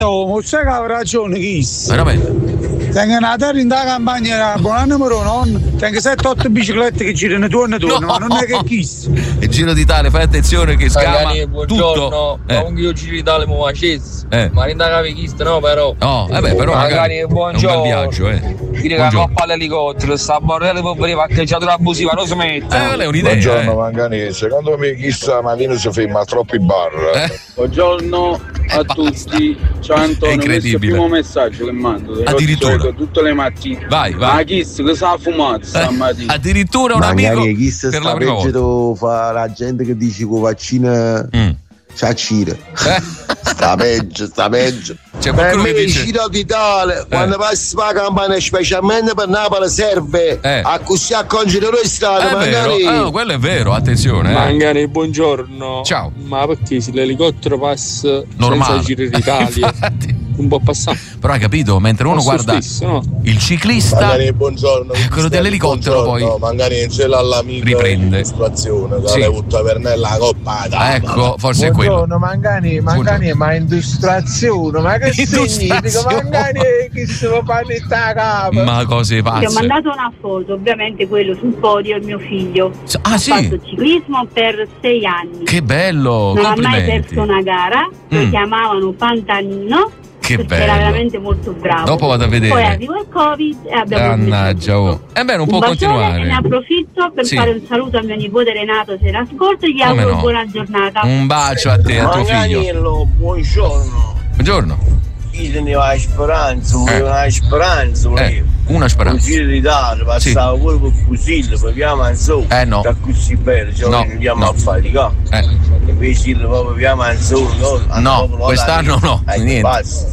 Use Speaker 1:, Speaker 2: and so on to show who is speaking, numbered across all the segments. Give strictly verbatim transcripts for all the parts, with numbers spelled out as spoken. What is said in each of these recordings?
Speaker 1: Oh, sai che ha ragione Kiss.
Speaker 2: Veramente?
Speaker 1: Tengo una terra in da campagna, buona numero non. Tengo sette otto biciclette che girano torno e torno, no. Ma non è che Kiss.
Speaker 2: Il Giro d'Italia, fai attenzione che scama tutto.
Speaker 3: Eh. Comunque io Giro d'Italia mi facessi.
Speaker 2: Eh.
Speaker 3: Ma non da cavicchista no però.
Speaker 2: No, vabbè, però magari è un bel viaggio, eh.
Speaker 3: Dire che la coppa all'elicottero, sta borrello per vedere parcheggiatura abusiva, non si mette.
Speaker 2: Eh, quella è un'idea.
Speaker 4: Buongiorno
Speaker 2: eh.
Speaker 4: Mangani, secondo me chissà Marino si ferma a troppi bar.
Speaker 2: Eh.
Speaker 5: Buongiorno a tutti, ciao Antonio, questo è il primo messaggio che mando.
Speaker 2: Addirittura
Speaker 5: tutte le mattine.
Speaker 2: Vai, vai.
Speaker 5: Ma Kiss che sa fumato stamattina?
Speaker 2: Addirittura un
Speaker 6: magari
Speaker 2: amico
Speaker 6: Kiss
Speaker 2: per la
Speaker 6: sta
Speaker 2: prima
Speaker 6: peggio fa la gente che dice che vaccina
Speaker 2: mm.
Speaker 6: c'ha cire.
Speaker 2: Eh?
Speaker 6: Sta peggio, sta peggio.
Speaker 2: C'è
Speaker 6: per
Speaker 2: qualcuno
Speaker 6: me
Speaker 2: che
Speaker 6: il
Speaker 2: dice
Speaker 6: Giro d'Italia, eh. quando passi per la campagna, specialmente per Napoli, serve
Speaker 2: eh.
Speaker 6: a così a congelare le strade.
Speaker 2: È vero,
Speaker 6: magari...
Speaker 2: ah, no, quello è vero, attenzione. Eh.
Speaker 5: Mangani, buongiorno.
Speaker 2: Ciao.
Speaker 5: Ma perché se l'elicottero passa
Speaker 2: normale
Speaker 5: senza Giro d'Italia? Non può passare.
Speaker 2: Però hai capito, mentre uno
Speaker 5: Posso
Speaker 2: guarda
Speaker 5: stesso, no?
Speaker 2: il ciclista,
Speaker 4: Magari buongiorno,
Speaker 2: quello dell'elicottero poi
Speaker 4: no, magari ce l'ha l'amico
Speaker 2: riprende
Speaker 4: in situazione,
Speaker 2: sì.
Speaker 4: la butta per me la coppa.
Speaker 2: Ecco, forse è quello.
Speaker 1: Buongiorno Mangani, Mangani, ma industrazione, ma che significa Mangani che si può fare sta capa?
Speaker 2: Ma cose pazze.
Speaker 7: Ti ho mandato una foto, ovviamente quello sul podio il mio figlio.
Speaker 2: Ah,
Speaker 7: ha
Speaker 2: sì?
Speaker 7: fatto ciclismo per sei anni.
Speaker 2: Che bello,
Speaker 7: non ha mai
Speaker 2: complimenti.
Speaker 7: perso una gara, lo
Speaker 2: Mm.
Speaker 7: chiamavano Pantanino.
Speaker 2: Che
Speaker 7: perché
Speaker 2: bello.
Speaker 7: era veramente molto bravo.
Speaker 2: Dopo vado a vedere.
Speaker 7: Poi arrivò il Covid e abbiamo
Speaker 2: Mannaggia, oh. E beh, non può
Speaker 7: un bacione
Speaker 2: continuare.
Speaker 7: e ne approfitto per
Speaker 2: Sì.
Speaker 7: fare un saluto a mio nipote Renato se l'ascolto e gli
Speaker 2: Come
Speaker 7: auguro
Speaker 2: no?
Speaker 7: buona giornata.
Speaker 2: Un bacio a te, a tuo figlio.
Speaker 8: Manganiello, buongiorno.
Speaker 2: Buongiorno.
Speaker 8: Io tenevo la speranza,
Speaker 2: Eh.
Speaker 8: volevo una speranza,
Speaker 2: Eh,
Speaker 8: volevo.
Speaker 2: una speranza.
Speaker 8: Un Giro d'Italia, passavo pure per Fusillo, proviamo a solo.
Speaker 2: Eh no.
Speaker 8: Da così bello, cioè
Speaker 2: No,
Speaker 8: noi andiamo
Speaker 2: no.
Speaker 8: a faticare.
Speaker 2: Eh.
Speaker 8: Invece il proprio proviamo a solo.
Speaker 2: No, quest'anno no, niente.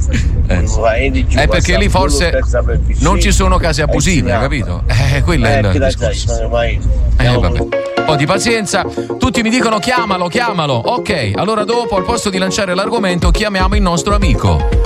Speaker 2: Eh, è perché lì forse non ci sono case abusine, hai capito? Eh, quello è il discorso. Eh, vabbè. Un po' di pazienza. Tutti mi dicono chiamalo, chiamalo. Ok, allora dopo al posto di lanciare l'argomento chiamiamo il nostro amico.